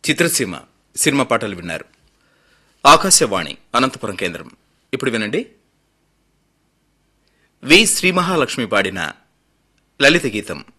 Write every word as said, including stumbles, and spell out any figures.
చిత్రసీమ cinema పాటలు విన్నారు. ఆకాశవాణి అనంతపురం కేంద్రం. ఇప్పుడు వినండి, వి శ్రీ మహాలక్ష్మి పాడిన లలిత గీతం.